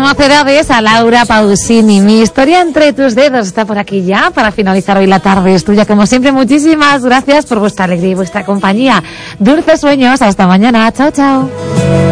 mocedades, a Laura Pausini. Mi historia entre tus dedos está por aquí ya para finalizar hoy la tarde. Es tuya, como siempre. Muchísimas gracias por vuestra alegría y vuestra compañía. Dulces sueños. Hasta mañana. Chao, chao.